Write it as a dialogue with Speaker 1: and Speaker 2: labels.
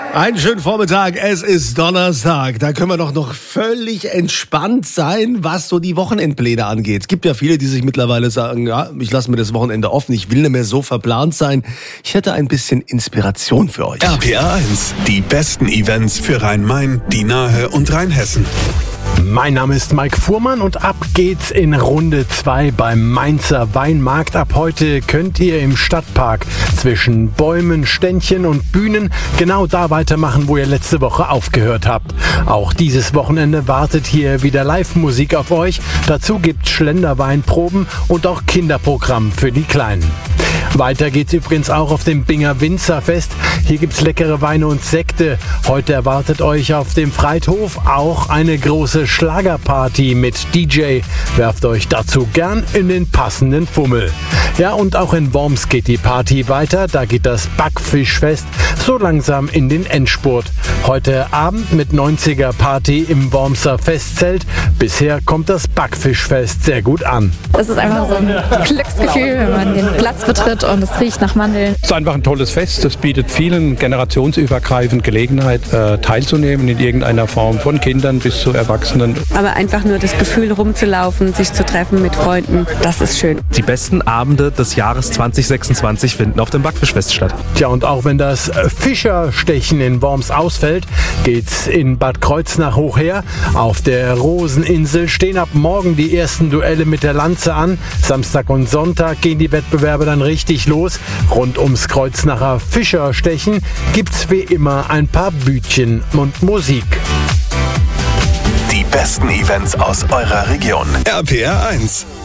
Speaker 1: Einen schönen Vormittag, es ist Donnerstag. Da können wir doch noch völlig entspannt sein, was so die Wochenendpläne angeht. Es gibt ja viele, die sich mittlerweile sagen, ja, ich lasse mir das Wochenende offen, ich will nicht mehr so verplant sein. Ich hätte ein bisschen Inspiration für euch.
Speaker 2: RPR 1, die besten Events für Rhein-Main, die Nahe und Rheinhessen.
Speaker 3: Mein Name ist Mike Fuhrmann und ab geht's in Runde 2 beim Mainzer Weinmarkt. Ab heute könnt ihr im Stadtpark zwischen Bäumen, Ständchen und Bühnen genau da weitermachen, wo ihr letzte Woche aufgehört habt. Auch dieses Wochenende wartet hier wieder Live-Musik auf euch. Dazu gibt's Schlenderweinproben und auch Kinderprogramm für die Kleinen. Weiter geht's übrigens auch auf dem Binger Winzerfest. Hier gibt's leckere Weine und Sekte. Heute erwartet euch auf dem Freithof auch eine große Schlagerparty mit DJ. Werft euch dazu gern in den passenden Fummel. Ja, und auch in Worms geht die Party weiter. Da geht das Backfischfest so langsam in den Endspurt. Heute Abend mit 90er Party im Wormser Festzelt. Bisher kommt das Backfischfest sehr gut an.
Speaker 4: Das ist einfach so ein Glücksgefühl, wenn man den Platz betritt und es riecht nach Mandeln.
Speaker 5: Es ist einfach ein tolles Fest. Es bietet vielen generationsübergreifend Gelegenheit, teilzunehmen in irgendeiner Form, von Kindern bis zu Erwachsenen.
Speaker 6: Aber einfach nur das Gefühl, rumzulaufen, sich zu treffen mit Freunden, das ist schön.
Speaker 7: Die besten Abende des Jahres 2026 finden auf dem Backfischfest statt.
Speaker 3: Tja, und auch wenn das Fischerstechen in Worms ausfällt, geht's in Bad Kreuznach hoch her. Auf der Roseninsel stehen ab morgen die ersten Duelle mit der Lanze an. Samstag und Sonntag gehen die Wettbewerbe dann richtig los. Rund ums Kreuznacher Fischerstechen gibt's wie immer ein paar Bütchen und Musik.
Speaker 2: Die besten Events aus eurer Region. RPR 1.